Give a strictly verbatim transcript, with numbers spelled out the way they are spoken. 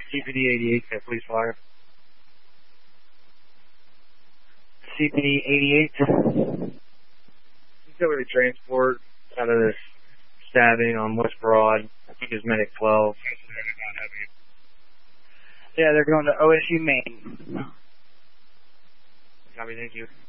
C P D eighty-eight, can I please fire? C P D eighty-eight. He's over to transport out of this stabbing on West Broad. I think it's Medic twelve. Yeah, they're going to O S U Main. Copy, thank you.